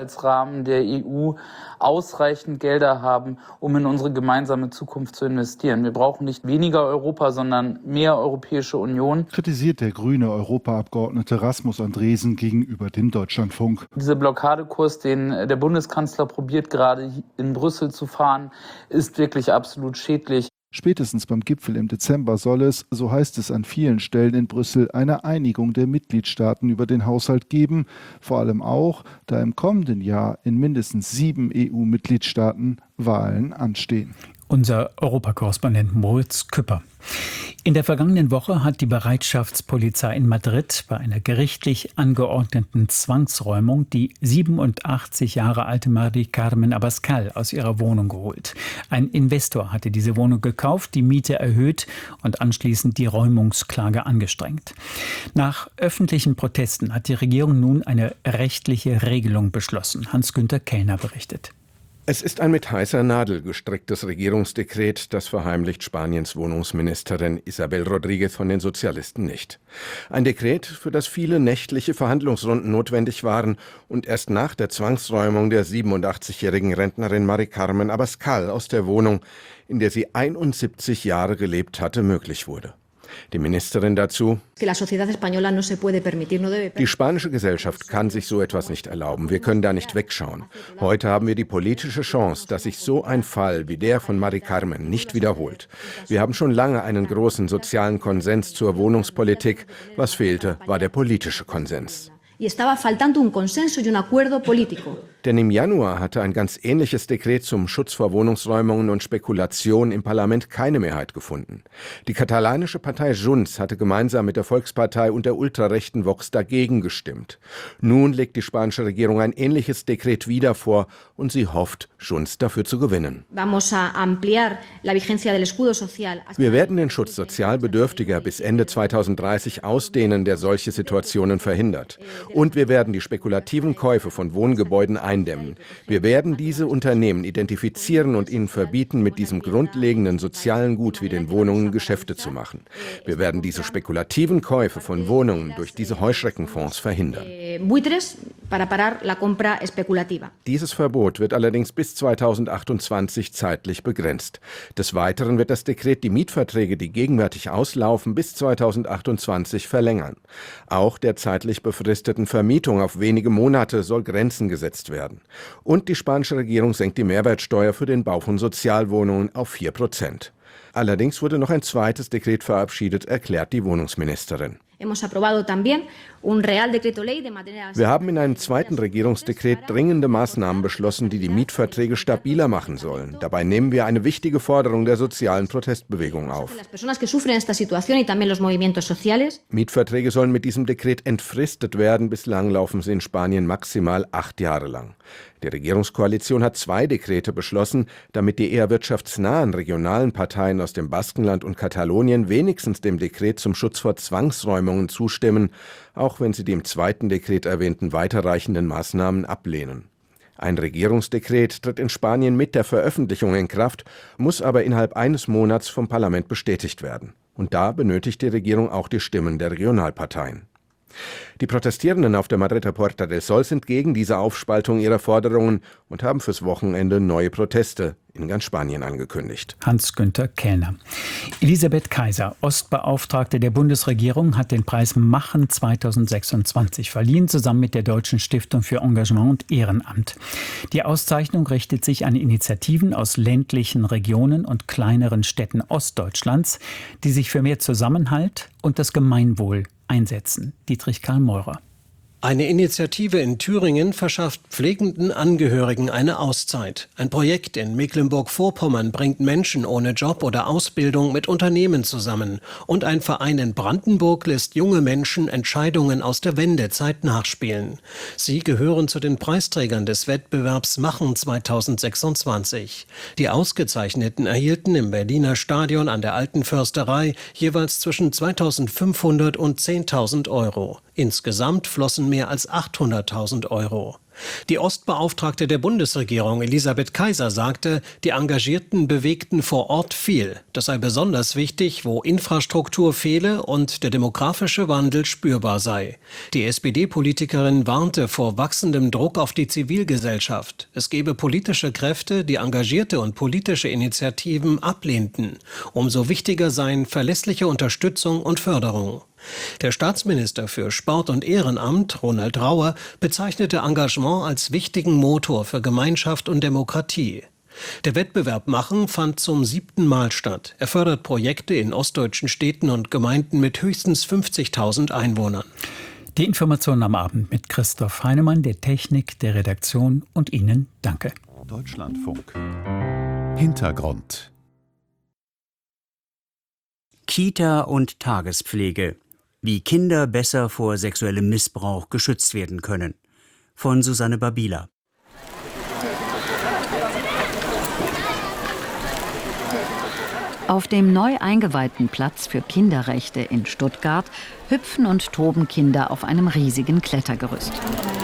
als Rahmen der EU ausreichend Gelder haben, um in unsere gemeinsame Zukunft zu investieren. Wir brauchen nicht weniger Europa, sondern mehr Europäische Union. Kritisiert der grüne Europaabgeordnete Rasmus Andresen gegenüber dem Deutschlandfunk. Dieser Blockadekurs, den der Bundeskanzler probiert, gerade in Brüssel zu fahren, ist wirklich absolut schädlich. Spätestens beim Gipfel im Dezember soll es, so heißt es an vielen Stellen in Brüssel, eine Einigung der Mitgliedstaaten über den Haushalt geben. Vor allem auch, da im kommenden Jahr in mindestens 7 EU-Mitgliedstaaten Wahlen anstehen. Unser Europakorrespondent Moritz Küpper. In der vergangenen Woche hat die Bereitschaftspolizei in Madrid bei einer gerichtlich angeordneten Zwangsräumung die 87 Jahre alte Mari Carmen Abascal aus ihrer Wohnung geholt. Ein Investor hatte diese Wohnung gekauft, die Miete erhöht und anschließend die Räumungsklage angestrengt. Nach öffentlichen Protesten hat die Regierung nun eine rechtliche Regelung beschlossen. Hans-Günther Kellner berichtet. Es ist ein mit heißer Nadel gestricktes Regierungsdekret, das verheimlicht Spaniens Wohnungsministerin Isabel Rodríguez von den Sozialisten nicht. Ein Dekret, für das viele nächtliche Verhandlungsrunden notwendig waren und erst nach der Zwangsräumung der 87-jährigen Rentnerin Mari Carmen Abascal aus der Wohnung, in der sie 71 Jahre gelebt hatte, möglich wurde. Die Ministerin dazu: Die spanische Gesellschaft kann sich so etwas nicht erlauben. Wir können da nicht wegschauen. Heute haben wir die politische Chance, dass sich so ein Fall wie der von Mari Carmen nicht wiederholt. Wir haben schon lange einen großen sozialen Konsens zur Wohnungspolitik. Was fehlte, war der politische Konsens. Denn im Januar hatte ein ganz ähnliches Dekret zum Schutz vor Wohnungsräumungen und Spekulation im Parlament keine Mehrheit gefunden. Die katalanische Partei Junts hatte gemeinsam mit der Volkspartei und der ultrarechten Vox dagegen gestimmt. Nun legt die spanische Regierung ein ähnliches Dekret wieder vor und sie hofft, Junts dafür zu gewinnen. Wir werden den Schutz sozial Bedürftiger bis Ende 2030 ausdehnen, der solche Situationen verhindert. Und wir werden die spekulativen Käufe von Wohngebäuden eindämmen. Wir werden diese Unternehmen identifizieren und ihnen verbieten, mit diesem grundlegenden sozialen Gut wie den Wohnungen Geschäfte zu machen. Wir werden diese spekulativen Käufe von Wohnungen durch diese Heuschreckenfonds verhindern. Dieses Verbot wird allerdings bis 2028 zeitlich begrenzt. Des Weiteren wird das Dekret die Mietverträge, die gegenwärtig auslaufen, bis 2028 verlängern. Auch der zeitlich befristeten Vermietung auf wenige Monate soll Grenzen gesetzt werden. Und die spanische Regierung senkt die Mehrwertsteuer für den Bau von Sozialwohnungen auf 4%. Allerdings wurde noch ein zweites Dekret verabschiedet, erklärt die Wohnungsministerin. Wir haben in einem zweiten Regierungsdekret dringende Maßnahmen beschlossen, die die Mietverträge stabiler machen sollen. Dabei nehmen wir eine wichtige Forderung der sozialen Protestbewegung auf. Mietverträge sollen mit diesem Dekret entfristet werden. Bislang laufen sie in Spanien maximal 8 Jahre lang. Die Regierungskoalition hat 2 Dekrete beschlossen, damit die eher wirtschaftsnahen regionalen Parteien aus dem Baskenland und Katalonien wenigstens dem Dekret zum Schutz vor Zwangsräumungen zustimmen, auch wenn sie die im zweiten Dekret erwähnten weiterreichenden Maßnahmen ablehnen. Ein Regierungsdekret tritt in Spanien mit der Veröffentlichung in Kraft, muss aber innerhalb eines Monats vom Parlament bestätigt werden. Und da benötigt die Regierung auch die Stimmen der Regionalparteien. Die Protestierenden auf der Madrider Puerta del Sol sind gegen diese Aufspaltung ihrer Forderungen und haben fürs Wochenende neue Proteste in ganz Spanien angekündigt. Hans-Günther Kellner. Elisabeth Kaiser, Ostbeauftragte der Bundesregierung, hat den Preis Machen 2026 verliehen, zusammen mit der Deutschen Stiftung für Engagement und Ehrenamt. Die Auszeichnung richtet sich an Initiativen aus ländlichen Regionen und kleineren Städten Ostdeutschlands, die sich für mehr Zusammenhalt und das Gemeinwohl einsetzen. Dietrich Karl Meurer. Eine Initiative in Thüringen verschafft pflegenden Angehörigen eine Auszeit. Ein Projekt in Mecklenburg-Vorpommern bringt Menschen ohne Job oder Ausbildung mit Unternehmen zusammen. Und ein Verein in Brandenburg lässt junge Menschen Entscheidungen aus der Wendezeit nachspielen. Sie gehören zu den Preisträgern des Wettbewerbs Machen 2026. Die Ausgezeichneten erhielten im Berliner Stadion an der Alten Försterei jeweils zwischen 2.500 und 10.000 Euro. Insgesamt flossen mehr als 800.000 Euro. Die Ostbeauftragte der Bundesregierung, Elisabeth Kaiser, sagte, die Engagierten bewegten vor Ort viel. Das sei besonders wichtig, wo Infrastruktur fehle und der demografische Wandel spürbar sei. Die SPD-Politikerin warnte vor wachsendem Druck auf die Zivilgesellschaft. Es gebe politische Kräfte, die engagierte und politische Initiativen ablehnten. Umso wichtiger seien verlässliche Unterstützung und Förderung. Der Staatsminister für Sport und Ehrenamt, Ronald Rauer, bezeichnete Engagement als wichtigen Motor für Gemeinschaft und Demokratie. Der Wettbewerb Machen fand zum 7. Mal statt. Er fördert Projekte in ostdeutschen Städten und Gemeinden mit höchstens 50.000 Einwohnern. Die Informationen am Abend mit Christoph Heinemann, der Technik, der Redaktion und Ihnen danke. Deutschlandfunk. Hintergrund. Kita und Tagespflege. Wie Kinder besser vor sexuellem Missbrauch geschützt werden können. Von Susanne Babila. Auf dem neu eingeweihten Platz für Kinderrechte in Stuttgart hüpfen und toben Kinder auf einem riesigen Klettergerüst.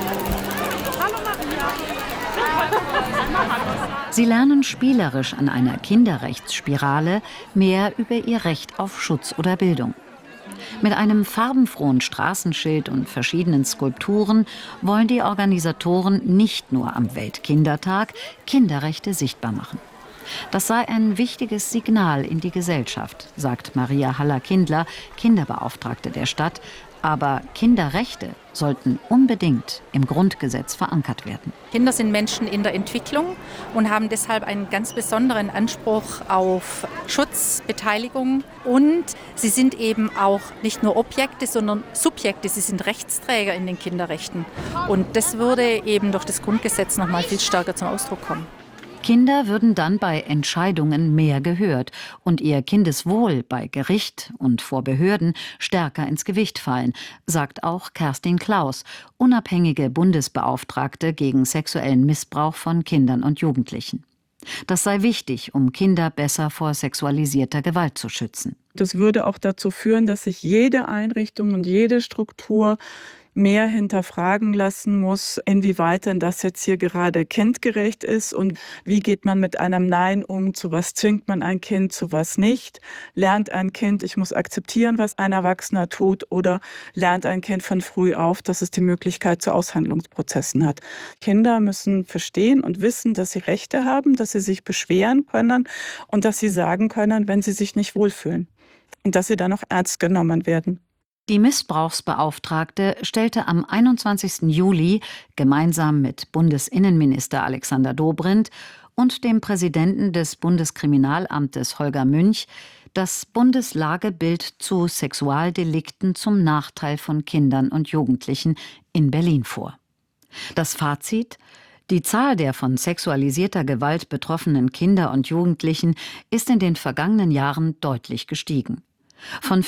Sie lernen spielerisch an einer Kinderrechtsspirale mehr über ihr Recht auf Schutz oder Bildung. Mit einem farbenfrohen Straßenschild und verschiedenen Skulpturen wollen die Organisatoren nicht nur am Weltkindertag Kinderrechte sichtbar machen. Das sei ein wichtiges Signal in die Gesellschaft, sagt Maria Haller-Kindler, Kinderbeauftragte der Stadt. Aber Kinderrechte sollten unbedingt im Grundgesetz verankert werden. Kinder sind Menschen in der Entwicklung und haben deshalb einen ganz besonderen Anspruch auf Schutz, Beteiligung. Und sie sind eben auch nicht nur Objekte, sondern Subjekte. Sie sind Rechtsträger in den Kinderrechten. Und das würde eben durch das Grundgesetz noch mal viel stärker zum Ausdruck kommen. Kinder würden dann bei Entscheidungen mehr gehört und ihr Kindeswohl bei Gericht und vor Behörden stärker ins Gewicht fallen, sagt auch Kerstin Klaus, unabhängige Bundesbeauftragte gegen sexuellen Missbrauch von Kindern und Jugendlichen. Das sei wichtig, um Kinder besser vor sexualisierter Gewalt zu schützen. Das würde auch dazu führen, dass sich jede Einrichtung und jede Struktur mehr hinterfragen lassen muss, inwieweit denn das jetzt hier gerade kindgerecht ist und wie geht man mit einem Nein um, zu was zwingt man ein Kind, zu was nicht. Lernt ein Kind, ich muss akzeptieren, was ein Erwachsener tut, oder lernt ein Kind von früh auf, dass es die Möglichkeit zu Aushandlungsprozessen hat. Kinder müssen verstehen und wissen, dass sie Rechte haben, dass sie sich beschweren können und dass sie sagen können, wenn sie sich nicht wohlfühlen und dass sie dann auch ernst genommen werden. Die Missbrauchsbeauftragte stellte am 21. Juli gemeinsam mit Bundesinnenminister Alexander Dobrindt und dem Präsidenten des Bundeskriminalamtes Holger Münch das Bundeslagebild zu Sexualdelikten zum Nachteil von Kindern und Jugendlichen in Berlin vor. Das Fazit: Die Zahl der von sexualisierter Gewalt betroffenen Kinder und Jugendlichen ist in den vergangenen Jahren deutlich gestiegen. Von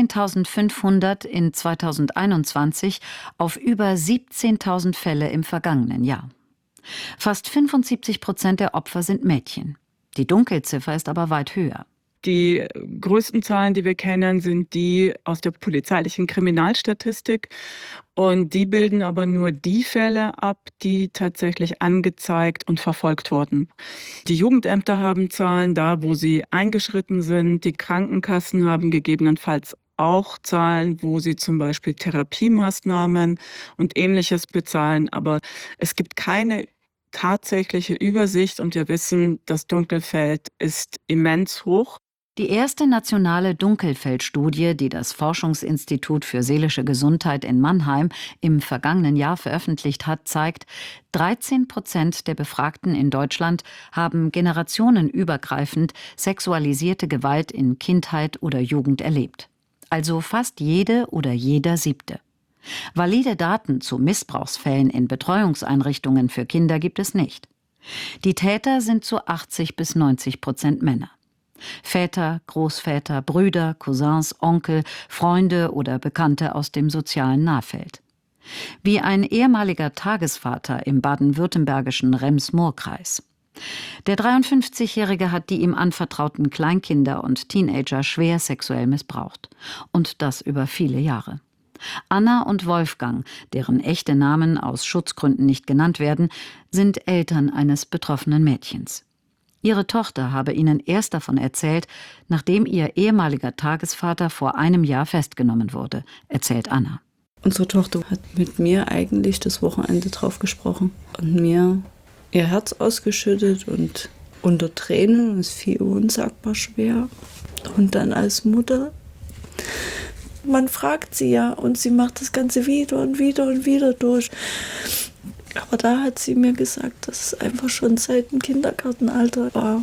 15.500 in 2021 auf über 17.000 Fälle im vergangenen Jahr. Fast 75% der Opfer sind Mädchen. Die Dunkelziffer ist aber weit höher. Die größten Zahlen, die wir kennen, sind die aus der polizeilichen Kriminalstatistik. Und die bilden aber nur die Fälle ab, die tatsächlich angezeigt und verfolgt wurden. Die Jugendämter haben Zahlen da, wo sie eingeschritten sind. Die Krankenkassen haben gegebenenfalls auch Zahlen, wo sie zum Beispiel Therapiemaßnahmen und Ähnliches bezahlen. Aber es gibt keine tatsächliche Übersicht und wir wissen, das Dunkelfeld ist immens hoch. Die erste nationale Dunkelfeldstudie, die das Forschungsinstitut für seelische Gesundheit in Mannheim im vergangenen Jahr veröffentlicht hat, zeigt, 13% der Befragten in Deutschland haben generationenübergreifend sexualisierte Gewalt in Kindheit oder Jugend erlebt. Also fast jede oder jeder Siebte. Valide Daten zu Missbrauchsfällen in Betreuungseinrichtungen für Kinder gibt es nicht. Die Täter sind zu 80-90% Männer. Väter, Großväter, Brüder, Cousins, Onkel, Freunde oder Bekannte aus dem sozialen Nahfeld. Wie ein ehemaliger Tagesvater im baden-württembergischen Rems-Murr-Kreis. Der 53-Jährige hat die ihm anvertrauten Kleinkinder und Teenager schwer sexuell missbraucht. Und das über viele Jahre. Anna und Wolfgang, deren echte Namen aus Schutzgründen nicht genannt werden, sind Eltern eines betroffenen Mädchens. Ihre Tochter habe ihnen erst davon erzählt, nachdem ihr ehemaliger Tagesvater vor einem Jahr festgenommen wurde, erzählt Anna. Unsere Tochter hat mit mir eigentlich das Wochenende drauf gesprochen und mir ihr Herz ausgeschüttet und unter Tränen, es fiel unsagbar schwer. Und dann als Mutter, man fragt sie ja und sie macht das Ganze wieder und wieder und wieder durch. Aber da hat sie mir gesagt, dass es einfach schon seit dem Kindergartenalter war.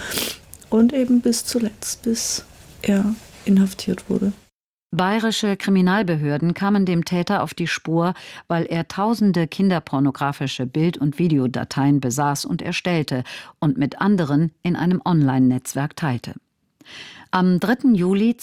Und eben bis zuletzt, bis er inhaftiert wurde. Bayerische Kriminalbehörden kamen dem Täter auf die Spur, weil er tausende kinderpornografische Bild- und Videodateien besaß und erstellte und mit anderen in einem Online-Netzwerk teilte. Am 3. Juli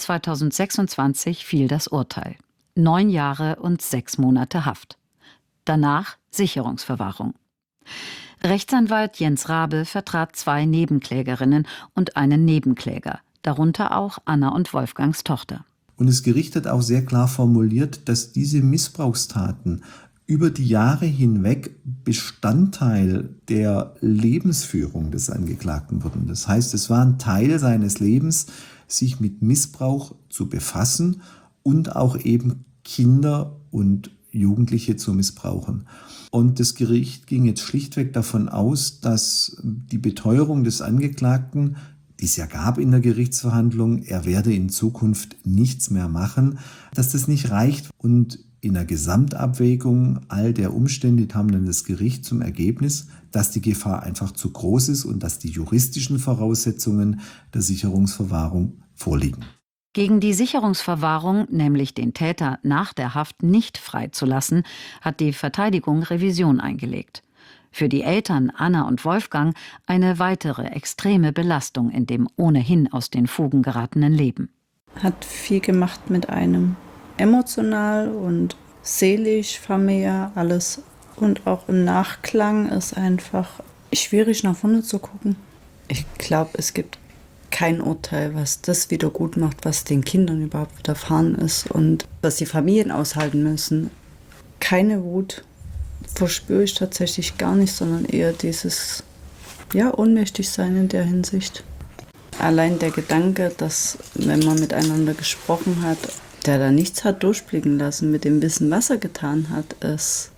2026 fiel das Urteil. 9 Jahre und 6 Monate Haft. Danach Sicherungsverwahrung. Rechtsanwalt Jens Rabe vertrat 2 Nebenklägerinnen und einen Nebenkläger, darunter auch Anna und Wolfgangs Tochter. Und das Gericht hat auch sehr klar formuliert, dass diese Missbrauchstaten über die Jahre hinweg Bestandteil der Lebensführung des Angeklagten wurden. Das heißt, es war ein Teil seines Lebens, sich mit Missbrauch zu befassen und auch eben Kinder und Jugendliche zu missbrauchen. Und das Gericht ging jetzt schlichtweg davon aus, dass die Beteuerung des Angeklagten, die es ja gab in der Gerichtsverhandlung, er werde in Zukunft nichts mehr machen, dass das nicht reicht. Und in der Gesamtabwägung all der Umstände kam dann das Gericht zum Ergebnis, dass die Gefahr einfach zu groß ist und dass die juristischen Voraussetzungen der Sicherungsverwahrung vorliegen. Gegen die Sicherungsverwahrung, nämlich den Täter nach der Haft nicht freizulassen, hat die Verteidigung Revision eingelegt. Für die Eltern Anna und Wolfgang eine weitere extreme Belastung in dem ohnehin aus den Fugen geratenen Leben. Hat viel gemacht mit einem. Emotional und seelisch, familiär, alles. Und auch im Nachklang ist einfach schwierig, nach vorne zu gucken. Ich glaube, es gibt kein Urteil, was das wieder gut macht, was den Kindern überhaupt widerfahren ist und was die Familien aushalten müssen. Keine Wut verspüre ich tatsächlich gar nicht, sondern eher dieses, ohnmächtig sein in der Hinsicht. Allein der Gedanke, dass, wenn man miteinander gesprochen hat, der da nichts hat durchblicken lassen mit dem Wissen, was er getan hat, ist.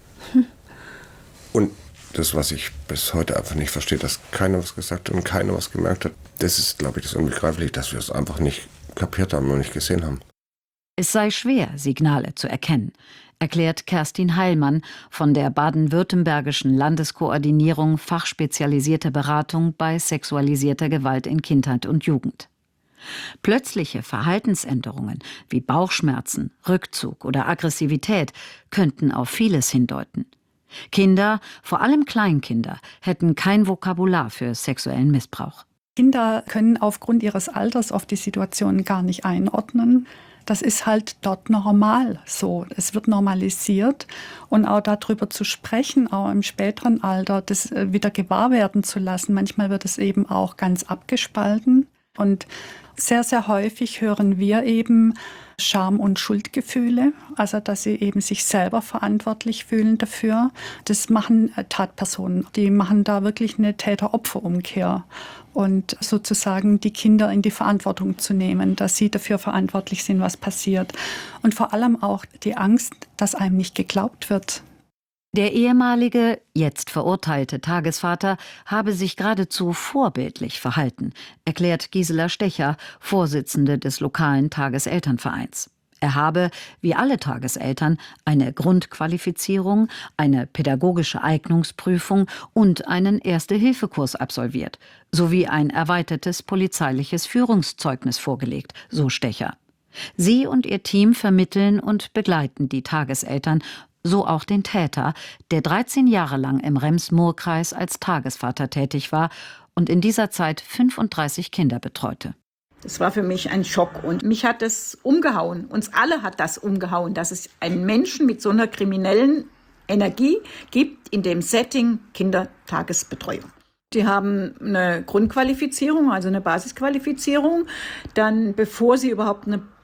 Und das, was ich bis heute einfach nicht verstehe, dass keiner was gesagt hat und keiner was gemerkt hat, das ist, glaube ich, das Unbegreifliche, dass wir es einfach nicht kapiert haben und nicht gesehen haben. Es sei schwer, Signale zu erkennen, erklärt Kerstin Heilmann von der baden-württembergischen Landeskoordinierung Fachspezialisierte Beratung bei sexualisierter Gewalt in Kindheit und Jugend. Plötzliche Verhaltensänderungen wie Bauchschmerzen, Rückzug oder Aggressivität könnten auf vieles hindeuten. Kinder, vor allem Kleinkinder, hätten kein Vokabular für sexuellen Missbrauch. Kinder können aufgrund ihres Alters oft die Situation gar nicht einordnen. Das ist halt dort normal so. Es wird normalisiert und auch darüber zu sprechen, auch im späteren Alter, das wieder gewahr werden zu lassen. Manchmal wird es eben auch ganz abgespalten und sehr, sehr häufig hören wir eben Scham- und Schuldgefühle, also dass sie eben sich selber verantwortlich fühlen dafür. Das machen Tatpersonen, die machen da wirklich eine Täter-Opfer-Umkehr und sozusagen die Kinder in die Verantwortung zu nehmen, dass sie dafür verantwortlich sind, was passiert. Und vor allem auch die Angst, dass einem nicht geglaubt wird. Der ehemalige, jetzt verurteilte Tagesvater habe sich geradezu vorbildlich verhalten, erklärt Gisela Stecher, Vorsitzende des lokalen Tageselternvereins. Er habe, wie alle Tageseltern, eine Grundqualifizierung, eine pädagogische Eignungsprüfung und einen Erste-Hilfe-Kurs absolviert, sowie ein erweitertes polizeiliches Führungszeugnis vorgelegt, so Stecher. Sie und ihr Team vermitteln und begleiten die Tageseltern, so auch den Täter, der 13 Jahre lang im Rems-Murr-Kreis als Tagesvater tätig war und in dieser Zeit 35 Kinder betreute. Das war für mich ein Schock und mich hat das umgehauen. Uns alle hat das umgehauen, dass es einen Menschen mit so einer kriminellen Energie gibt in dem Setting Kindertagesbetreuung. Die haben eine Grundqualifizierung, also eine Basisqualifizierung. Dann, bevor sie überhaupt eine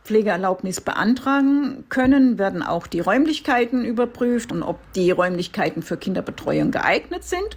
Pflegeerlaubnis beantragen können, werden auch die Räumlichkeiten überprüft und ob die Räumlichkeiten für Kinderbetreuung geeignet sind.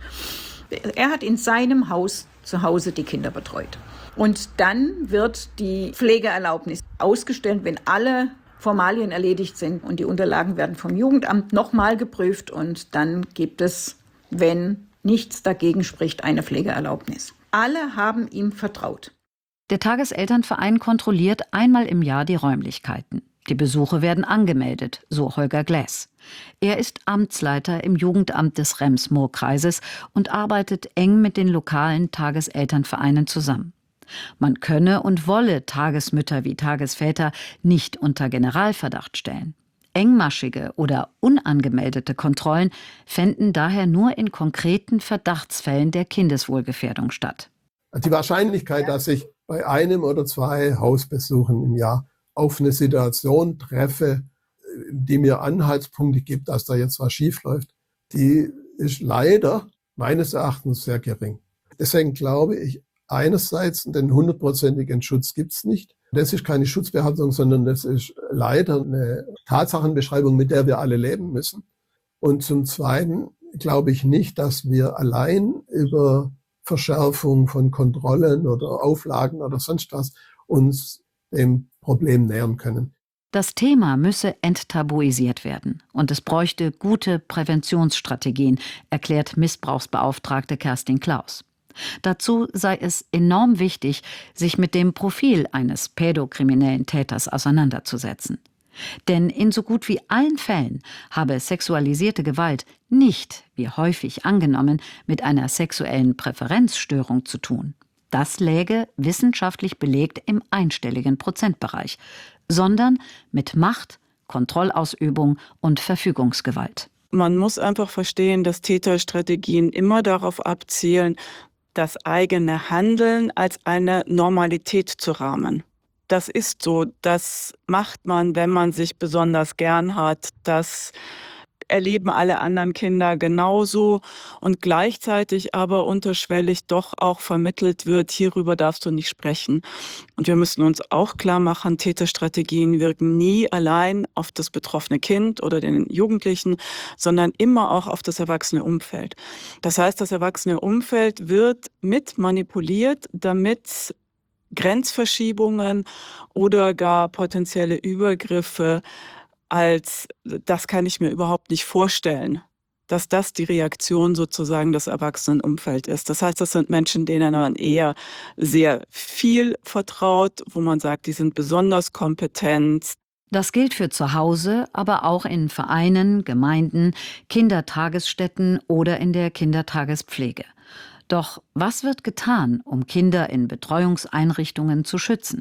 Er hat in seinem Haus zu Hause die Kinder betreut. Und dann wird die Pflegeerlaubnis ausgestellt, wenn alle Formalien erledigt sind und die Unterlagen werden vom Jugendamt nochmal geprüft und dann gibt es, wenn nichts dagegen spricht, eine Pflegeerlaubnis. Alle haben ihm vertraut. Der Tageselternverein kontrolliert einmal im Jahr die Räumlichkeiten. Die Besuche werden angemeldet, so Holger Gläs. Er ist Amtsleiter im Jugendamt des Rems-Murr-Kreises und arbeitet eng mit den lokalen Tageselternvereinen zusammen. Man könne und wolle Tagesmütter wie Tagesväter nicht unter Generalverdacht stellen. Engmaschige oder unangemeldete Kontrollen fänden daher nur in konkreten Verdachtsfällen der Kindeswohlgefährdung statt. Die Wahrscheinlichkeit, dass ich bei einem oder zwei Hausbesuchen im Jahr auf eine Situation treffe, die mir Anhaltspunkte gibt, dass da jetzt was schiefläuft, die ist leider meines Erachtens sehr gering. Deswegen glaube ich, einerseits den 100%igen Schutz gibt's nicht. Das ist keine Schutzbehauptung, sondern das ist leider eine Tatsachenbeschreibung, mit der wir alle leben müssen. Und zum Zweiten glaube ich nicht, dass wir allein über Verschärfung von Kontrollen oder Auflagen oder sonst was uns dem Problem nähern können. Das Thema müsse enttabuisiert werden und es bräuchte gute Präventionsstrategien, erklärt Missbrauchsbeauftragte Kerstin Klaus. Dazu sei es enorm wichtig, sich mit dem Profil eines pädokriminellen Täters auseinanderzusetzen. Denn in so gut wie allen Fällen habe sexualisierte Gewalt nicht, wie häufig angenommen, mit einer sexuellen Präferenzstörung zu tun. Das läge wissenschaftlich belegt im einstelligen Prozentbereich, sondern mit Macht, Kontrollausübung und Verfügungsgewalt. Man muss einfach verstehen, dass Täterstrategien immer darauf abzielen, das eigene Handeln als eine Normalität zu rahmen. Das ist so, das macht man, wenn man sich besonders gern hat. Das erleben alle anderen Kinder genauso und gleichzeitig aber unterschwellig doch auch vermittelt wird, hierüber darfst du nicht sprechen. Und wir müssen uns auch klar machen, Täterstrategien wirken nie allein auf das betroffene Kind oder den Jugendlichen, sondern immer auch auf das erwachsene Umfeld. Das heißt, das erwachsene Umfeld wird mit manipuliert, damit Grenzverschiebungen oder gar potenzielle Übergriffe als das kann ich mir überhaupt nicht vorstellen, dass das die Reaktion sozusagen des Erwachsenenumfelds ist. Das heißt, das sind Menschen, denen man eher sehr viel vertraut, wo man sagt, die sind besonders kompetent. Das gilt für zu Hause, aber auch in Vereinen, Gemeinden, Kindertagesstätten oder in der Kindertagespflege. Doch was wird getan, um Kinder in Betreuungseinrichtungen zu schützen?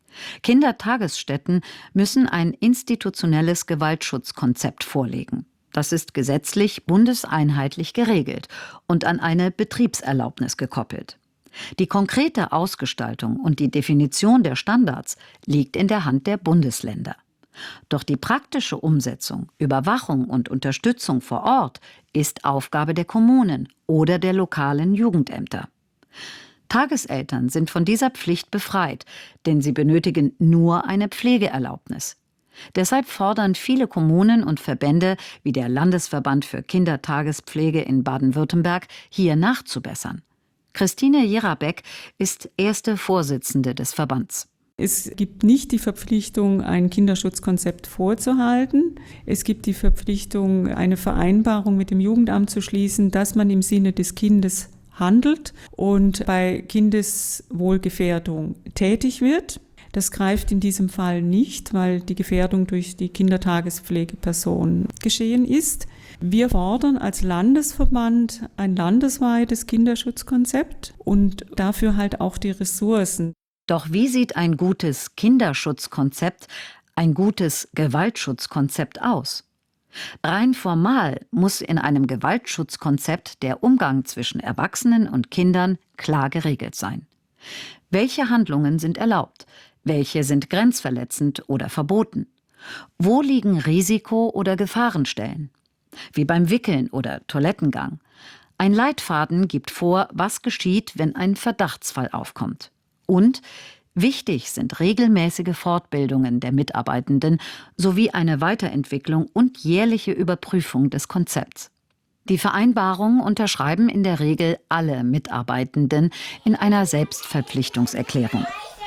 Kindertagesstätten müssen ein institutionelles Gewaltschutzkonzept vorlegen. Das ist gesetzlich bundeseinheitlich geregelt und an eine Betriebserlaubnis gekoppelt. Die konkrete Ausgestaltung und die Definition der Standards liegt in der Hand der Bundesländer. Doch die praktische Umsetzung, Überwachung und Unterstützung vor Ort ist Aufgabe der Kommunen oder der lokalen Jugendämter. Tageseltern sind von dieser Pflicht befreit, denn sie benötigen nur eine Pflegeerlaubnis. Deshalb fordern viele Kommunen und Verbände wie der Landesverband für Kindertagespflege in Baden-Württemberg, hier nachzubessern. Christine Jerabek ist erste Vorsitzende des Verbands. Es gibt nicht die Verpflichtung, ein Kinderschutzkonzept vorzuhalten. Es gibt die Verpflichtung, eine Vereinbarung mit dem Jugendamt zu schließen, dass man im Sinne des Kindes handelt und bei Kindeswohlgefährdung tätig wird. Das greift in diesem Fall nicht, weil die Gefährdung durch die Kindertagespflegeperson geschehen ist. Wir fordern als Landesverband ein landesweites Kinderschutzkonzept und dafür halt auch die Ressourcen. Doch wie sieht ein gutes Kinderschutzkonzept, ein gutes Gewaltschutzkonzept aus? Rein formal muss in einem Gewaltschutzkonzept der Umgang zwischen Erwachsenen und Kindern klar geregelt sein. Welche Handlungen sind erlaubt? Welche sind grenzverletzend oder verboten? Wo liegen Risiko- oder Gefahrenstellen? Wie beim Wickeln oder Toilettengang. Ein Leitfaden gibt vor, was geschieht, wenn ein Verdachtsfall aufkommt. Und Wichtig sind regelmäßige Fortbildungen der Mitarbeitenden sowie eine Weiterentwicklung und jährliche Überprüfung des Konzepts. Die Vereinbarung unterschreiben in der Regel alle Mitarbeitenden in einer Selbstverpflichtungserklärung.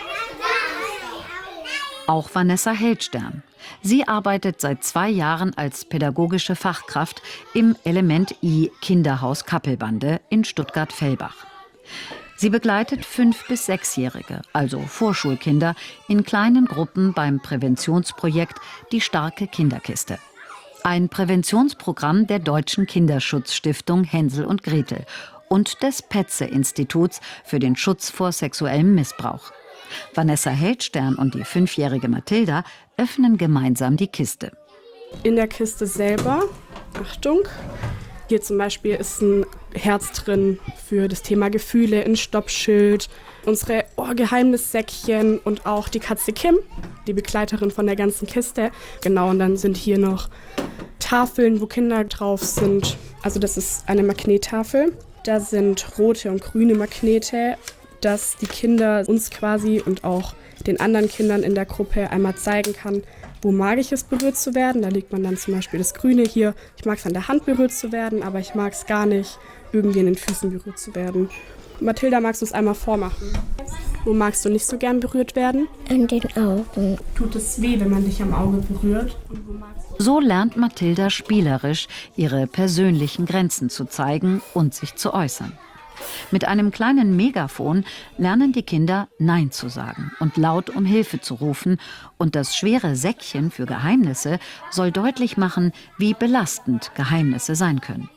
Auch Vanessa Heldstern. Sie arbeitet seit 2 Jahren als pädagogische Fachkraft im Element I Kinderhaus Kappelbande in Stuttgart-Fellbach. Sie begleitet 5- bis 6-Jährige, also Vorschulkinder, in kleinen Gruppen beim Präventionsprojekt Die starke Kinderkiste. Ein Präventionsprogramm der Deutschen Kinderschutzstiftung Hänsel und Gretel und des Petze-Instituts für den Schutz vor sexuellem Missbrauch. Vanessa Heldstern und die 5-jährige Mathilda öffnen gemeinsam die Kiste. In der Kiste selber, Achtung, hier zum Beispiel ist ein Herz drin für das Thema Gefühle, ein Stoppschild, unsere Geheimnissäckchen und auch die Katze Kim, die Begleiterin von der ganzen Kiste. Genau, und dann sind hier noch Tafeln, wo Kinder drauf sind. Also das ist eine Magnettafel. Da sind rote und grüne Magnete, dass die Kinder uns quasi und auch den anderen Kindern in der Gruppe einmal zeigen kann, wo mag ich es, berührt zu werden. Da legt man dann zum Beispiel das Grüne hier. Ich mag es an der Hand berührt zu werden, aber ich mag es gar nicht, irgendwie in den Füßen berührt zu werden. Mathilda, magst du es einmal vormachen? Wo magst du nicht so gern berührt werden? An den Augen. Tut es weh, wenn man dich am Auge berührt? So lernt Mathilda spielerisch, ihre persönlichen Grenzen zu zeigen und sich zu äußern. Mit einem kleinen Megafon lernen die Kinder, Nein zu sagen und laut um Hilfe zu rufen. Und das schwere Säckchen für Geheimnisse soll deutlich machen, wie belastend Geheimnisse sein können.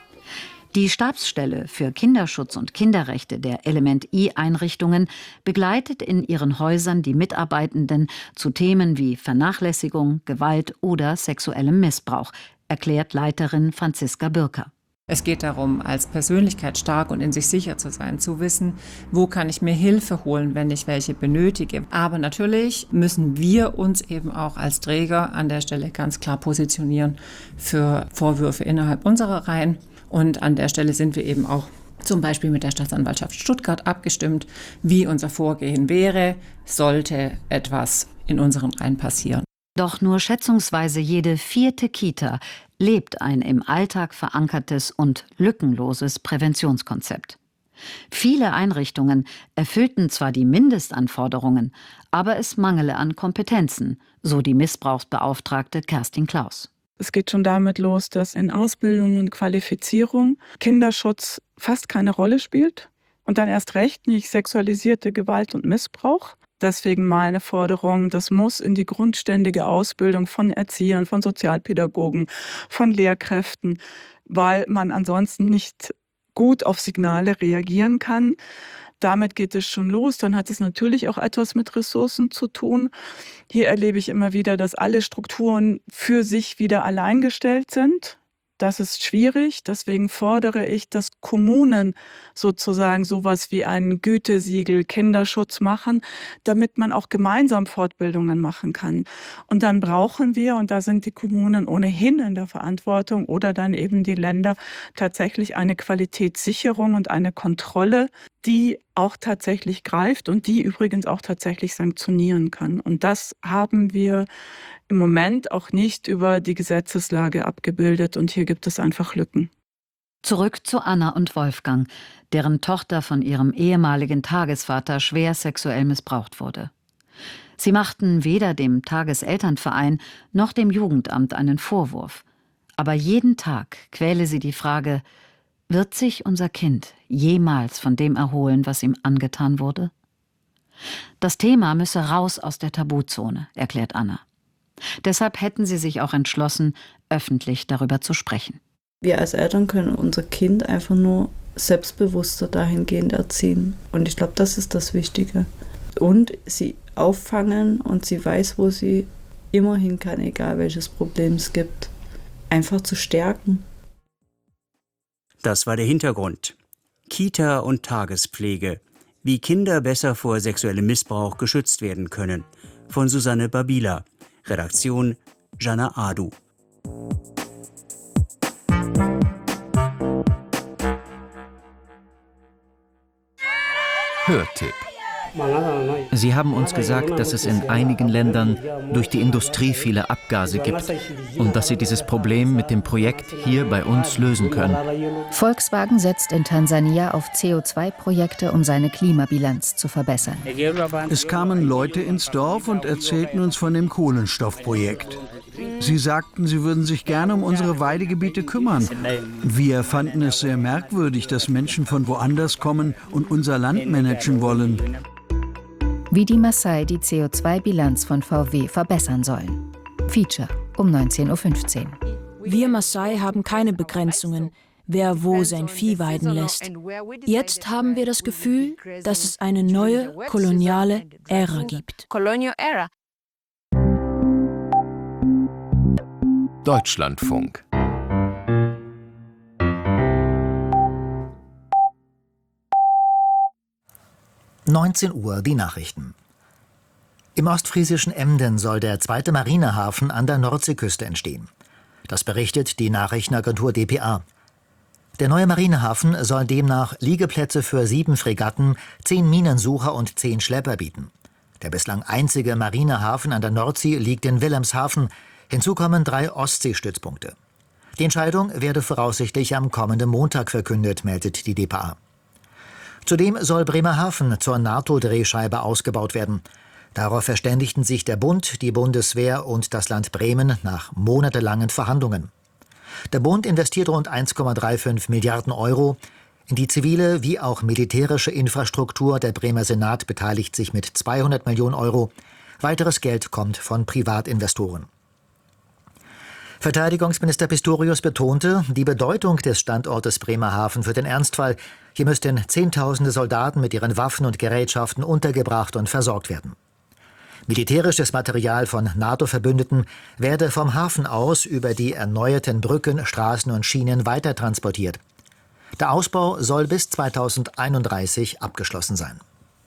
Die Stabsstelle für Kinderschutz und Kinderrechte der Element I-Einrichtungen begleitet in ihren Häusern die Mitarbeitenden zu Themen wie Vernachlässigung, Gewalt oder sexuellem Missbrauch, erklärt Leiterin Franziska Birker. Es geht darum, als Persönlichkeit stark und in sich sicher zu sein, zu wissen, wo kann ich mir Hilfe holen, wenn ich welche benötige. Aber natürlich müssen wir uns eben auch als Träger an der Stelle ganz klar positionieren für Vorwürfe innerhalb unserer Reihen. Und an der Stelle sind wir eben auch zum Beispiel mit der Staatsanwaltschaft Stuttgart abgestimmt, wie unser Vorgehen wäre, sollte etwas in unseren Reihen passieren. Doch nur schätzungsweise jede 4. Kita lebt ein im Alltag verankertes und lückenloses Präventionskonzept. Viele Einrichtungen erfüllten zwar die Mindestanforderungen, aber es mangele an Kompetenzen, so die Missbrauchsbeauftragte Kerstin Klaus. Es geht schon damit los, dass in Ausbildung und Qualifizierung Kinderschutz fast keine Rolle spielt und dann erst recht nicht sexualisierte Gewalt und Missbrauch. Deswegen meine Forderung, das muss in die grundständige Ausbildung von Erziehern, von Sozialpädagogen, von Lehrkräften, weil man ansonsten nicht gut auf Signale reagieren kann. Damit geht es schon los. Dann hat es natürlich auch etwas mit Ressourcen zu tun. Hier erlebe ich immer wieder, dass alle Strukturen für sich wieder alleingestellt sind. Das ist schwierig. Deswegen fordere ich, dass Kommunen sozusagen sowas wie ein Gütesiegel Kinderschutz machen, damit man auch gemeinsam Fortbildungen machen kann. Und dann brauchen wir, und da sind die Kommunen ohnehin in der Verantwortung oder dann eben die Länder, tatsächlich eine Qualitätssicherung und eine Kontrolle, die auch tatsächlich greift und die übrigens auch tatsächlich sanktionieren kann. Und das haben wir im Moment auch nicht über die Gesetzeslage abgebildet und hier gibt es einfach Lücken. Zurück zu Anna und Wolfgang, deren Tochter von ihrem ehemaligen Tagesvater schwer sexuell missbraucht wurde. Sie machten weder dem Tageselternverein noch dem Jugendamt einen Vorwurf. Aber jeden Tag quäle sie die Frage, wird sich unser Kind jemals von dem erholen, was ihm angetan wurde? Das Thema müsse raus aus der Tabuzone, erklärt Anna. Deshalb hätten sie sich auch entschlossen, öffentlich darüber zu sprechen. Wir als Eltern können unser Kind einfach nur selbstbewusster dahingehend erziehen. Und ich glaube, das ist das Wichtige. Und sie auffangen und sie weiß, wo sie immer hin kann, egal welches Problem es gibt. Einfach zu stärken. Das war der Hintergrund. Kita und Tagespflege. Wie Kinder besser vor sexuellem Missbrauch geschützt werden können. Von Susanne Babila. Redaktion Jana Adu. Hörtipp. Sie haben uns gesagt, dass es in einigen Ländern durch die Industrie viele Abgase gibt und dass sie dieses Problem mit dem Projekt hier bei uns lösen können. Volkswagen setzt in Tansania auf CO2-Projekte, um seine Klimabilanz zu verbessern. Es kamen Leute ins Dorf und erzählten uns von dem Kohlenstoffprojekt. Sie sagten, sie würden sich gerne um unsere Weidegebiete kümmern. Wir fanden es sehr merkwürdig, dass Menschen von woanders kommen und unser Land managen wollen. Wie die Maasai die CO2-Bilanz von VW verbessern sollen. Feature um 19:15 Uhr. Wir Maasai haben keine Begrenzungen, wer wo sein Vieh weiden lässt. Jetzt haben wir das Gefühl, dass es eine neue koloniale Ära gibt. Deutschlandfunk. Uhr die Nachrichten. Im ostfriesischen Emden soll der zweite Marinehafen an der Nordseeküste entstehen. Das berichtet die Nachrichtenagentur dpa. Der neue Marinehafen soll demnach Liegeplätze für 7 Fregatten, 10 Minensucher und 10 Schlepper bieten. Der bislang einzige Marinehafen an der Nordsee liegt in Wilhelmshaven. Hinzu kommen 3 Ostseestützpunkte. Die Entscheidung werde voraussichtlich am kommenden Montag verkündet, meldet die dpa. Zudem soll Bremerhaven zur NATO-Drehscheibe ausgebaut werden. Darauf verständigten sich der Bund, die Bundeswehr und das Land Bremen nach monatelangen Verhandlungen. Der Bund investiert rund 1,35 Milliarden Euro. In die zivile wie auch militärische Infrastruktur der Bremer Senat beteiligt sich mit 200 Millionen Euro. Weiteres Geld kommt von Privatinvestoren. Verteidigungsminister Pistorius betonte die Bedeutung des Standortes Bremerhaven für den Ernstfall. Hier müssten Zehntausende Soldaten mit ihren Waffen und Gerätschaften untergebracht und versorgt werden. Militärisches Material von NATO-Verbündeten werde vom Hafen aus über die erneuerten Brücken, Straßen und Schienen weitertransportiert. Der Ausbau soll bis 2031 abgeschlossen sein.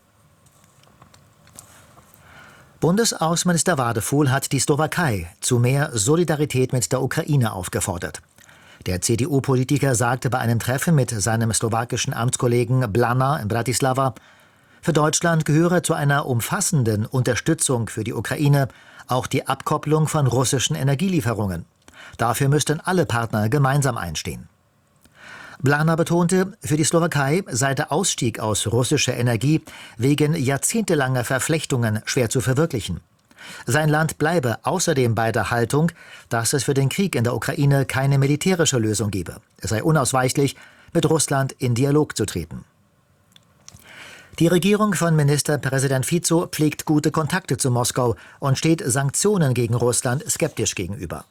Bundesaußenminister Wadefuhl hat die Slowakei zu mehr Solidarität mit der Ukraine aufgefordert. Der CDU-Politiker sagte bei einem Treffen mit seinem slowakischen Amtskollegen Blana in Bratislava, für Deutschland gehöre zu einer umfassenden Unterstützung für die Ukraine auch die Abkopplung von russischen Energielieferungen. Dafür müssten alle Partner gemeinsam einstehen. Blana betonte, für die Slowakei sei der Ausstieg aus russischer Energie wegen jahrzehntelanger Verflechtungen schwer zu verwirklichen. Sein Land bleibe außerdem bei der Haltung, dass es für den Krieg in der Ukraine keine militärische Lösung gebe. Es sei unausweichlich, mit Russland in Dialog zu treten. Die Regierung von Ministerpräsident Fico pflegt gute Kontakte zu Moskau und steht Sanktionen gegen Russland skeptisch gegenüber.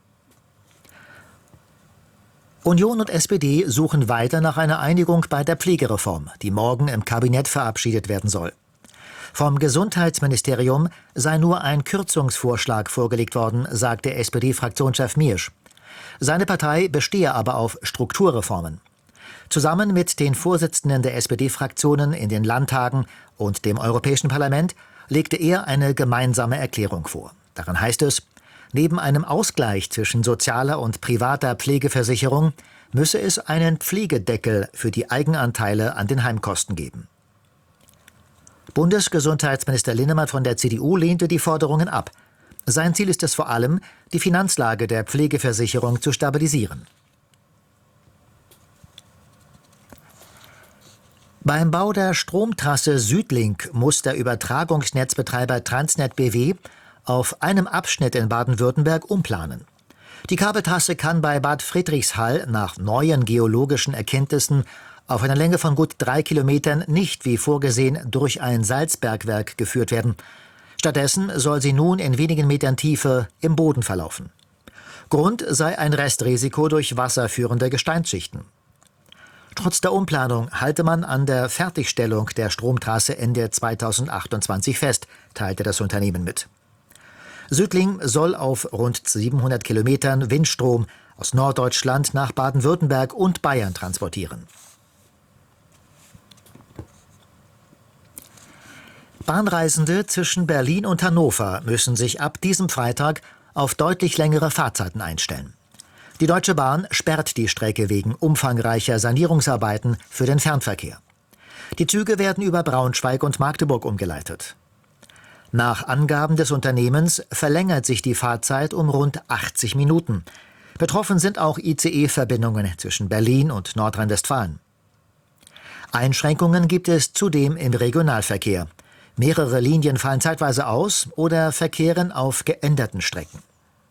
Union und SPD suchen weiter nach einer Einigung bei der Pflegereform, die morgen im Kabinett verabschiedet werden soll. Vom Gesundheitsministerium sei nur ein Kürzungsvorschlag vorgelegt worden, sagte SPD-Fraktionschef Miersch. Seine Partei bestehe aber auf Strukturreformen. Zusammen mit den Vorsitzenden der SPD-Fraktionen in den Landtagen und dem Europäischen Parlament legte er eine gemeinsame Erklärung vor. Darin heißt es, neben einem Ausgleich zwischen sozialer und privater Pflegeversicherung müsse es einen Pflegedeckel für die Eigenanteile an den Heimkosten geben. Bundesgesundheitsminister Linnemann von der CDU lehnte die Forderungen ab. Sein Ziel ist es vor allem, die Finanzlage der Pflegeversicherung zu stabilisieren. Beim Bau der Stromtrasse Südlink muss der Übertragungsnetzbetreiber Transnet BW auf einem Abschnitt in Baden-Württemberg umplanen. Die Kabeltrasse kann bei Bad Friedrichshall nach neuen geologischen Erkenntnissen auf einer Länge von gut 3 Kilometern nicht wie vorgesehen durch ein Salzbergwerk geführt werden. Stattdessen soll sie nun in wenigen Metern Tiefe im Boden verlaufen. Grund sei ein Restrisiko durch wasserführende Gesteinsschichten. Trotz der Umplanung halte man an der Fertigstellung der Stromtrasse Ende 2028 fest, teilte das Unternehmen mit. Südlink soll auf rund 700 Kilometern Windstrom aus Norddeutschland nach Baden-Württemberg und Bayern transportieren. Bahnreisende zwischen Berlin und Hannover müssen sich ab diesem Freitag auf deutlich längere Fahrzeiten einstellen. Die Deutsche Bahn sperrt die Strecke wegen umfangreicher Sanierungsarbeiten für den Fernverkehr. Die Züge werden über Braunschweig und Magdeburg umgeleitet. Nach Angaben des Unternehmens verlängert sich die Fahrzeit um rund 80 Minuten. Betroffen sind auch ICE-Verbindungen zwischen Berlin und Nordrhein-Westfalen. Einschränkungen gibt es zudem im Regionalverkehr. Mehrere Linien fallen zeitweise aus oder verkehren auf geänderten Strecken.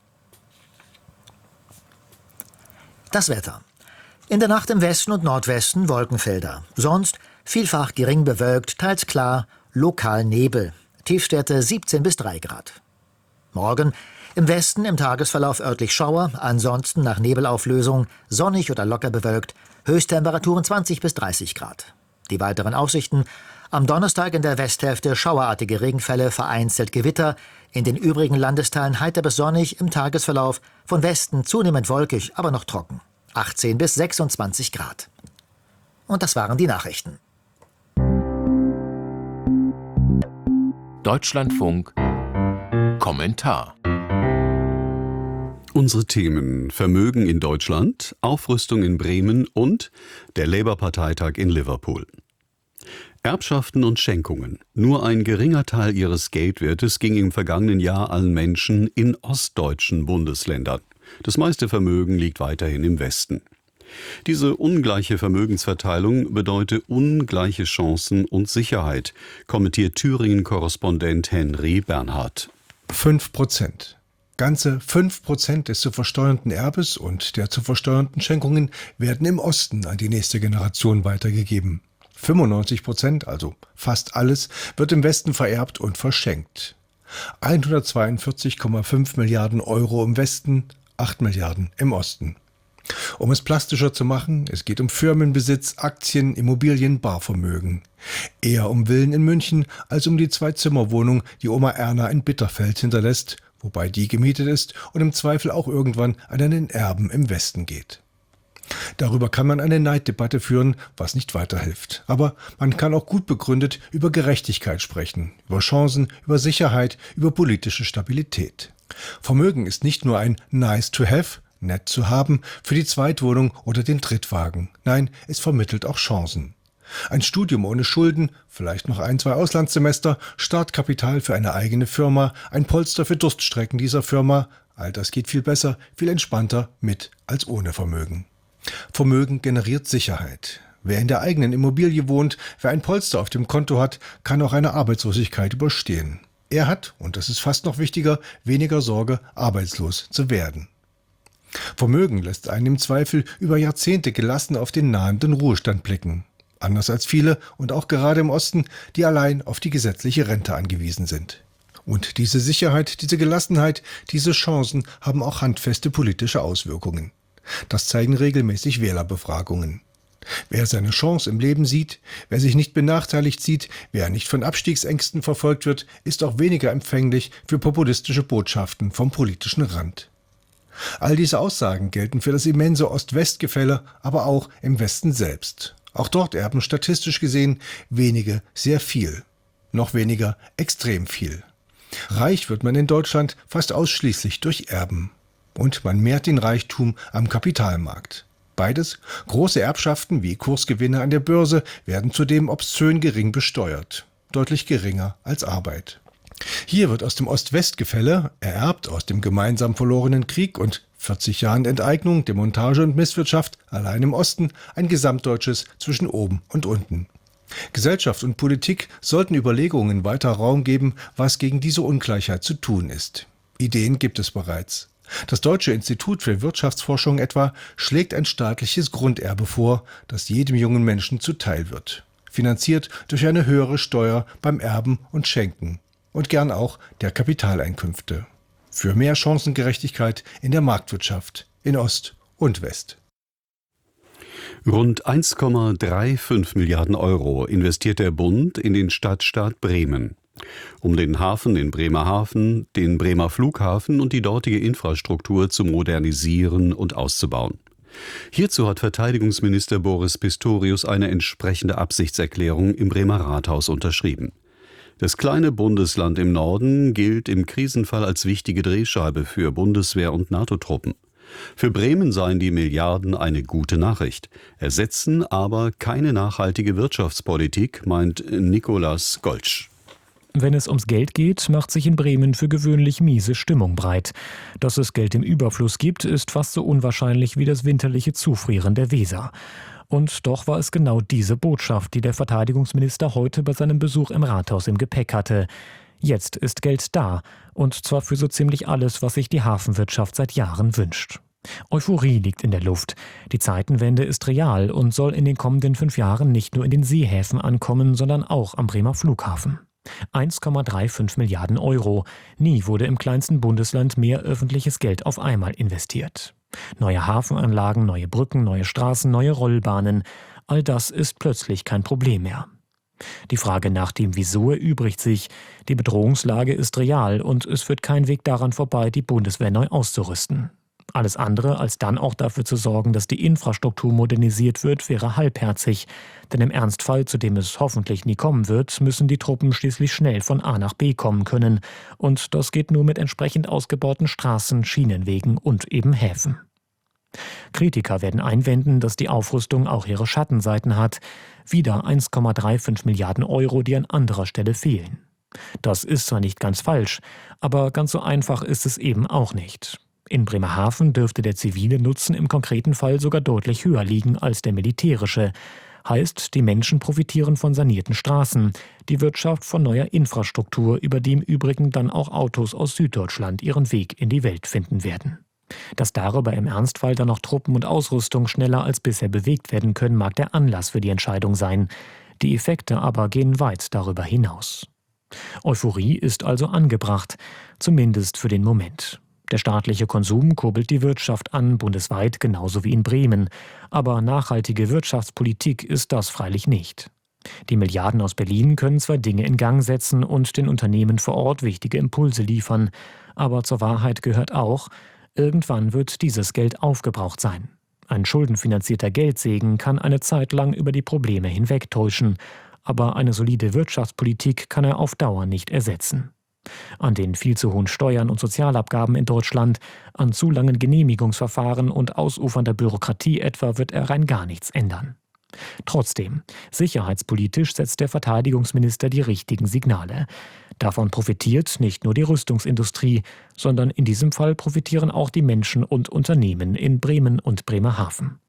Das Wetter. In der Nacht im Westen und Nordwesten Wolkenfelder. Sonst vielfach gering bewölkt, teils klar, lokal Nebel. Tiefstwerte 17 bis 3 Grad. Morgen im Westen im Tagesverlauf örtlich Schauer, ansonsten nach Nebelauflösung sonnig oder locker bewölkt, Höchsttemperaturen 20 bis 30 Grad. Die weiteren Aussichten: am Donnerstag in der Westhälfte schauerartige Regenfälle, vereinzelt Gewitter, in den übrigen Landesteilen heiter bis sonnig, im Tagesverlauf von Westen zunehmend wolkig, aber noch trocken. 18 bis 26 Grad. Und das waren die Nachrichten. Deutschlandfunk Kommentar. Unsere Themen: Vermögen in Deutschland, Aufrüstung in Bremen und der Labour-Parteitag in Liverpool. Erbschaften und Schenkungen. Nur ein geringer Teil ihres Geldwertes ging im vergangenen Jahr an Menschen in ostdeutschen Bundesländern. Das meiste Vermögen liegt weiterhin im Westen. Diese ungleiche Vermögensverteilung bedeutet ungleiche Chancen und Sicherheit, kommentiert Thüringen-Korrespondent Henry Bernhard. 5%. Ganze 5% des zu versteuernden Erbes und der zu versteuernden Schenkungen werden im Osten an die nächste Generation weitergegeben. 95%, also fast alles, wird im Westen vererbt und verschenkt. 142,5 Milliarden Euro im Westen, 8 Milliarden im Osten. Um es plastischer zu machen, es geht um Firmenbesitz, Aktien, Immobilien, Barvermögen. Eher um Villen in München als um die 2-Zimmer-Wohnung, die Oma Erna in Bitterfeld hinterlässt, wobei die gemietet ist und im Zweifel auch irgendwann an einen Erben im Westen geht. Darüber kann man eine Neiddebatte führen, was nicht weiterhilft. Aber man kann auch gut begründet über Gerechtigkeit sprechen, über Chancen, über Sicherheit, über politische Stabilität. Vermögen ist nicht nur ein nice to have, nett zu haben, für die Zweitwohnung oder den Drittwagen. Nein, es vermittelt auch Chancen. Ein Studium ohne Schulden, vielleicht noch 1, 2 Auslandssemester, Startkapital für eine eigene Firma, ein Polster für Durststrecken dieser Firma, all das geht viel besser, viel entspannter mit als ohne Vermögen. Vermögen generiert Sicherheit. Wer in der eigenen Immobilie wohnt, wer ein Polster auf dem Konto hat, kann auch eine Arbeitslosigkeit überstehen. Er hat, und das ist fast noch wichtiger, weniger Sorge, arbeitslos zu werden. Vermögen lässt einen im Zweifel über Jahrzehnte gelassen auf den nahenden Ruhestand blicken. Anders als viele und auch gerade im Osten, die allein auf die gesetzliche Rente angewiesen sind. Und diese Sicherheit, diese Gelassenheit, diese Chancen haben auch handfeste politische Auswirkungen. Das zeigen regelmäßig Wählerbefragungen. Wer seine Chance im Leben sieht, wer sich nicht benachteiligt sieht, wer nicht von Abstiegsängsten verfolgt wird, ist auch weniger empfänglich für populistische Botschaften vom politischen Rand. All diese Aussagen gelten für das immense Ost-West-Gefälle, aber auch im Westen selbst. Auch dort erben statistisch gesehen wenige sehr viel, noch weniger extrem viel. Reich wird man in Deutschland fast ausschließlich durch Erben. Und man mehrt den Reichtum am Kapitalmarkt. Beides, große Erbschaften wie Kursgewinne an der Börse, werden zudem obszön gering besteuert. Deutlich geringer als Arbeit. Hier wird aus dem Ost-West-Gefälle, ererbt aus dem gemeinsam verlorenen Krieg und 40 Jahren Enteignung, Demontage und Misswirtschaft, allein im Osten, ein gesamtdeutsches zwischen oben und unten. Gesellschaft und Politik sollten Überlegungen weiter Raum geben, was gegen diese Ungleichheit zu tun ist. Ideen gibt es bereits. Das Deutsche Institut für Wirtschaftsforschung etwa schlägt ein staatliches Grunderbe vor, das jedem jungen Menschen zuteil wird. Finanziert durch eine höhere Steuer beim Erben und Schenken. Und gern auch der Kapitaleinkünfte. Für mehr Chancengerechtigkeit in der Marktwirtschaft in Ost und West. Rund 1,35 Milliarden Euro investiert der Bund in den Stadtstaat Bremen. Um den Hafen in Bremerhaven, den Bremer Flughafen und die dortige Infrastruktur zu modernisieren und auszubauen. Hierzu hat Verteidigungsminister Boris Pistorius eine entsprechende Absichtserklärung im Bremer Rathaus unterschrieben. Das kleine Bundesland im Norden gilt im Krisenfall als wichtige Drehscheibe für Bundeswehr und NATO-Truppen. Für Bremen seien die Milliarden eine gute Nachricht, ersetzen aber keine nachhaltige Wirtschaftspolitik, meint Nikolaus Goltsch. Wenn es ums Geld geht, macht sich in Bremen für gewöhnlich miese Stimmung breit. Dass es Geld im Überfluss gibt, ist fast so unwahrscheinlich wie das winterliche Zufrieren der Weser. Und doch war es genau diese Botschaft, die der Verteidigungsminister heute bei seinem Besuch im Rathaus im Gepäck hatte. Jetzt ist Geld da, und zwar für so ziemlich alles, was sich die Hafenwirtschaft seit Jahren wünscht. Euphorie liegt in der Luft. Die Zeitenwende ist real und soll in den kommenden 5 Jahren nicht nur in den Seehäfen ankommen, sondern auch am Bremer Flughafen. 1,35 Milliarden Euro. Nie wurde im kleinsten Bundesland mehr öffentliches Geld auf einmal investiert. Neue Hafenanlagen, neue Brücken, neue Straßen, neue Rollbahnen. All das ist plötzlich kein Problem mehr. Die Frage nach dem Wieso erübrigt sich. Die Bedrohungslage ist real und es führt kein Weg daran vorbei, die Bundeswehr neu auszurüsten. Alles andere, als dann auch dafür zu sorgen, dass die Infrastruktur modernisiert wird, wäre halbherzig. Denn im Ernstfall, zu dem es hoffentlich nie kommen wird, müssen die Truppen schließlich schnell von A nach B kommen können. Und das geht nur mit entsprechend ausgebauten Straßen, Schienenwegen und eben Häfen. Kritiker werden einwenden, dass die Aufrüstung auch ihre Schattenseiten hat. Wieder 1,35 Milliarden Euro, die an anderer Stelle fehlen. Das ist zwar nicht ganz falsch, aber ganz so einfach ist es eben auch nicht. In Bremerhaven dürfte der zivile Nutzen im konkreten Fall sogar deutlich höher liegen als der militärische. Heißt, die Menschen profitieren von sanierten Straßen, die Wirtschaft von neuer Infrastruktur, über die im Übrigen dann auch Autos aus Süddeutschland ihren Weg in die Welt finden werden. Dass darüber im Ernstfall dann noch Truppen und Ausrüstung schneller als bisher bewegt werden können, mag der Anlass für die Entscheidung sein. Die Effekte aber gehen weit darüber hinaus. Euphorie ist also angebracht, zumindest für den Moment. Der staatliche Konsum kurbelt die Wirtschaft an, bundesweit genauso wie in Bremen. Aber nachhaltige Wirtschaftspolitik ist das freilich nicht. Die Milliarden aus Berlin können zwar Dinge in Gang setzen und den Unternehmen vor Ort wichtige Impulse liefern. Aber zur Wahrheit gehört auch, irgendwann wird dieses Geld aufgebraucht sein. Ein schuldenfinanzierter Geldsegen kann eine Zeit lang über die Probleme hinwegtäuschen. Aber eine solide Wirtschaftspolitik kann er auf Dauer nicht ersetzen. An den viel zu hohen Steuern und Sozialabgaben in Deutschland, an zu langen Genehmigungsverfahren und ausufernder Bürokratie etwa wird er rein gar nichts ändern. Trotzdem, sicherheitspolitisch setzt der Verteidigungsminister die richtigen Signale. Davon profitiert nicht nur die Rüstungsindustrie, sondern in diesem Fall profitieren auch die Menschen und Unternehmen in Bremen und Bremerhaven.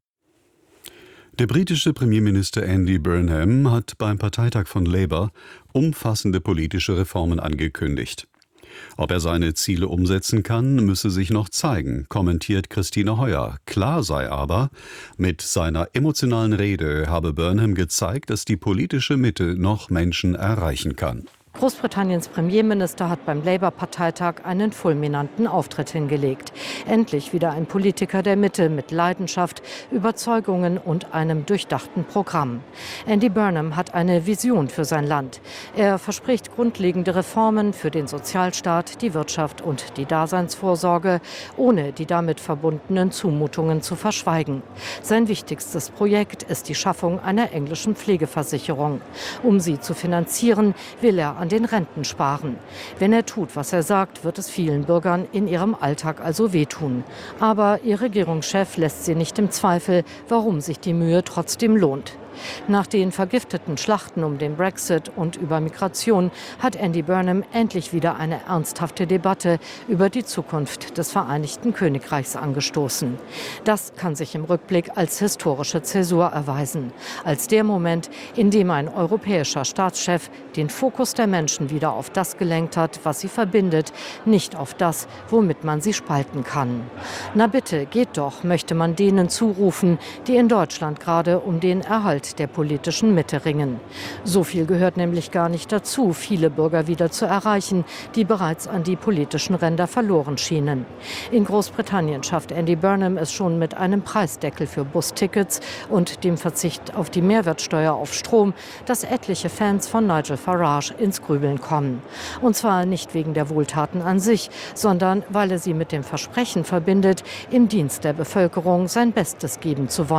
Der britische Premierminister Andy Burnham hat beim Parteitag von Labour umfassende politische Reformen angekündigt. Ob er seine Ziele umsetzen kann, müsse sich noch zeigen, kommentiert Christine Heuer. Klar sei aber, mit seiner emotionalen Rede habe Burnham gezeigt, dass die politische Mitte noch Menschen erreichen kann. Großbritanniens Premierminister hat beim Labour-Parteitag einen fulminanten Auftritt hingelegt. Endlich wieder ein Politiker der Mitte mit Leidenschaft, Überzeugungen und einem durchdachten Programm. Andy Burnham hat eine Vision für sein Land. Er verspricht grundlegende Reformen für den Sozialstaat, die Wirtschaft und die Daseinsvorsorge, ohne die damit verbundenen Zumutungen zu verschweigen. Sein wichtigstes Projekt ist die Schaffung einer englischen Pflegeversicherung. Um sie zu finanzieren, will er an den Renten sparen. Wenn er tut, was er sagt, wird es vielen Bürgern in ihrem Alltag also wehtun. Aber ihr Regierungschef lässt sie nicht im Zweifel, warum sich die Mühe trotzdem lohnt. Nach den vergifteten Schlachten um den Brexit und über Migration hat Andy Burnham endlich wieder eine ernsthafte Debatte über die Zukunft des Vereinigten Königreichs angestoßen. Das kann sich im Rückblick als historische Zäsur erweisen. Als der Moment, in dem ein europäischer Staatschef den Fokus der Menschen wieder auf das gelenkt hat, was sie verbindet, nicht auf das, womit man sie spalten kann. Na bitte, geht doch, möchte man denen zurufen, die in Deutschland gerade um den Erhalt der politischen Mitte ringen. So viel gehört nämlich gar nicht dazu, viele Bürger wieder zu erreichen, die bereits an die politischen Ränder verloren schienen. In Großbritannien schafft Andy Burnham es schon mit einem Preisdeckel für Bustickets und dem Verzicht auf die Mehrwertsteuer auf Strom, dass etliche Fans von Nigel Farage ins Grübeln kommen. Und zwar nicht wegen der Wohltaten an sich, sondern weil er sie mit dem Versprechen verbindet, im Dienst der Bevölkerung sein Bestes geben zu wollen.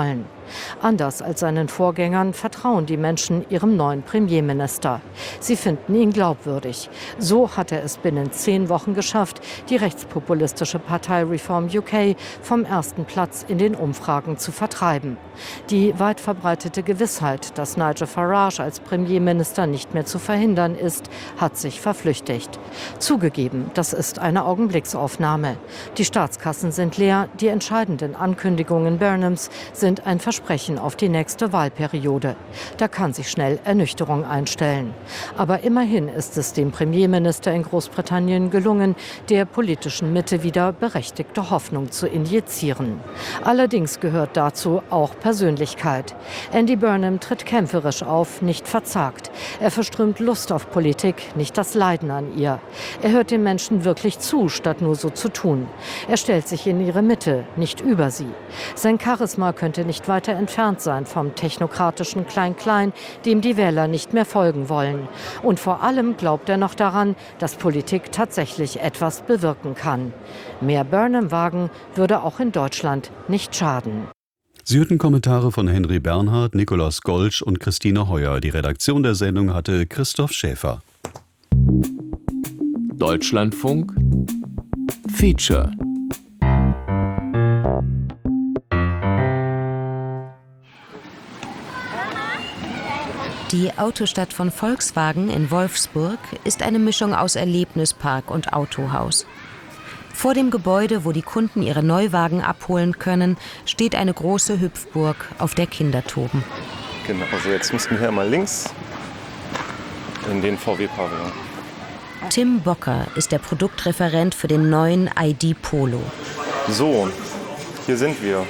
Anders als seinen Vorgängern vertrauen die Menschen ihrem neuen Premierminister. Sie finden ihn glaubwürdig. So hat er es binnen 10 Wochen geschafft, die rechtspopulistische Partei Reform UK vom ersten Platz in den Umfragen zu vertreiben. Die weit verbreitete Gewissheit, dass Nigel Farage als Premierminister nicht mehr zu verhindern ist, hat sich verflüchtigt. Zugegeben, das ist eine Augenblicksaufnahme. Die Staatskassen sind leer, die entscheidenden Ankündigungen Burnhams sind ein Versprechen auf die nächste Wahlperiode. Da kann sich schnell Ernüchterung einstellen. Aber immerhin ist es dem Premierminister in Großbritannien gelungen, der politischen Mitte wieder berechtigte Hoffnung zu injizieren. Allerdings gehört dazu auch Persönlichkeit. Andy Burnham tritt kämpferisch auf, nicht verzagt. Er verströmt Lust auf Politik, nicht das Leiden an ihr. Er hört den Menschen wirklich zu, statt nur so zu tun. Er stellt sich in ihre Mitte, nicht über sie. Sein Charisma könnte nicht weiter entfernt sein vom technokratischen Klein-Klein, dem die Wähler nicht mehr folgen wollen. Und vor allem glaubt er noch daran, dass Politik tatsächlich etwas bewirken kann. Mehr Burnham-Wagen würde auch in Deutschland nicht schaden. Sie hörten Kommentare von Henry Bernhard, Nikolaus Golsch und Christine Heuer. Die Redaktion der Sendung hatte Christoph Schäfer. Deutschlandfunk Feature. Die Autostadt von Volkswagen in Wolfsburg ist eine Mischung aus Erlebnispark und Autohaus. Vor dem Gebäude, wo die Kunden ihre Neuwagen abholen können, steht eine große Hüpfburg, auf der Kinder toben. Genau, also jetzt müssten wir hier mal links in den VW-Pavillon. Tim Bocker ist der Produktreferent für den neuen ID Polo. So, hier sind wir.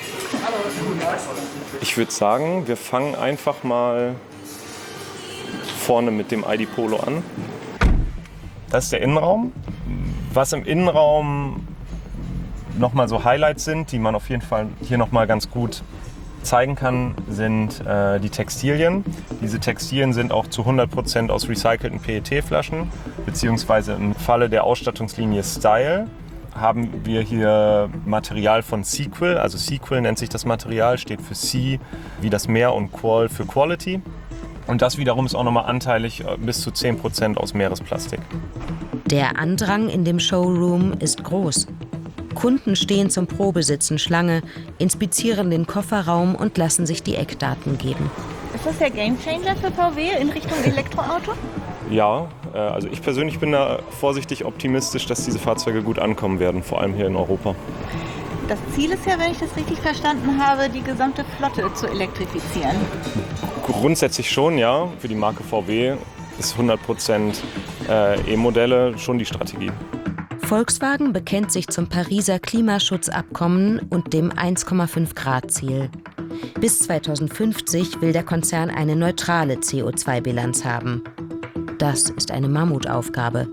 Ich würde sagen, wir fangen einfach mal vorne mit dem ID Polo an. Das ist der Innenraum. Was im Innenraum nochmal so Highlights sind, die man auf jeden Fall hier nochmal ganz gut zeigen kann, sind die Textilien. Diese Textilien sind auch zu 100% aus recycelten PET-Flaschen, beziehungsweise im Falle der Ausstattungslinie Style haben wir hier Material von Sequel. Also Sequel nennt sich das Material, steht für Sea wie das Meer und Qual für Quality. Und das wiederum ist auch nochmal anteilig bis zu 10% aus Meeresplastik. Der Andrang in dem Showroom ist groß. Kunden stehen zum Probesitzen Schlange, inspizieren den Kofferraum und lassen sich die Eckdaten geben. Ist das der Gamechanger für VW in Richtung Elektroauto? Ja, also ich persönlich bin da vorsichtig optimistisch, dass diese Fahrzeuge gut ankommen werden, vor allem hier in Europa. Das Ziel ist ja, wenn ich das richtig verstanden habe, die gesamte Flotte zu elektrifizieren. Grundsätzlich schon, ja. Für die Marke VW ist 100% E-Modelle schon die Strategie. Volkswagen bekennt sich zum Pariser Klimaschutzabkommen und dem 1,5-Grad-Ziel. Bis 2050 will der Konzern eine neutrale CO2-Bilanz haben. Das ist eine Mammutaufgabe.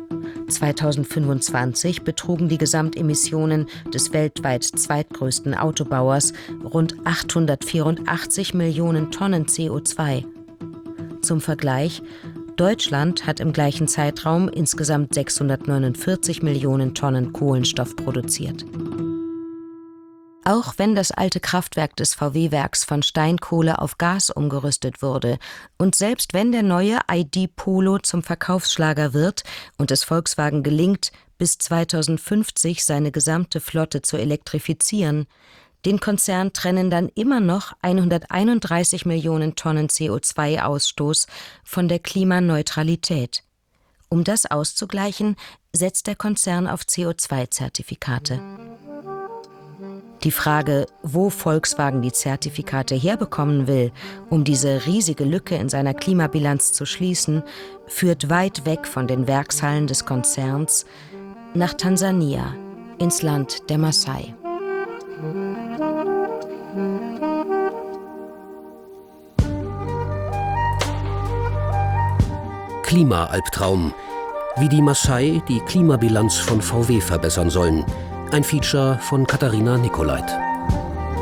2025 betrugen die Gesamtemissionen des weltweit zweitgrößten Autobauers rund 884 Millionen Tonnen CO2. Zum Vergleich: Deutschland hat im gleichen Zeitraum insgesamt 649 Millionen Tonnen Kohlenstoff produziert. Auch wenn das alte Kraftwerk des VW-Werks von Steinkohle auf Gas umgerüstet wurde und selbst wenn der neue ID Polo zum Verkaufsschlager wird und es Volkswagen gelingt, bis 2050 seine gesamte Flotte zu elektrifizieren, den Konzern trennen dann immer noch 131 Millionen Tonnen CO2-Ausstoß von der Klimaneutralität. Um das auszugleichen, setzt der Konzern auf CO2-Zertifikate. Die Frage, wo Volkswagen die Zertifikate herbekommen will, um diese riesige Lücke in seiner Klimabilanz zu schließen, führt weit weg von den Werkshallen des Konzerns nach Tansania, ins Land der Maasai. Klima-Albtraum. Wie die Maasai die Klimabilanz von VW verbessern sollen. Ein Feature von Katharina Nicolait.